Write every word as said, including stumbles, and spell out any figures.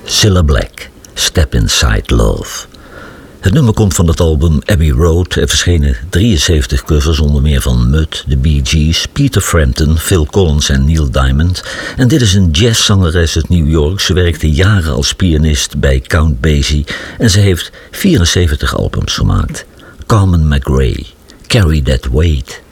Cilla Black, Step Inside Love. Het nummer komt van het album Abbey Road. Er verschenen drieënzeventig covers, onder meer van Mud, The Bee Gees, Peter Frampton, Phil Collins en Neil Diamond. En dit is een jazzzangeres uit New York. Ze werkte jaren als pianist bij Count Basie en ze heeft vierenzeventig albums gemaakt. Carmen McRae, Carry That Weight.